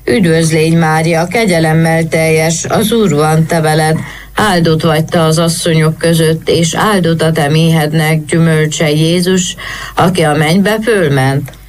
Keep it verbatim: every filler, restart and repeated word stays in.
Üdvözlégy Mária, kegyelemmel teljes, az Úr van te veled, áldott vagy te az asszonyok között, és áldott a te méhednek gyümölcse Jézus, aki a mennybe fölment.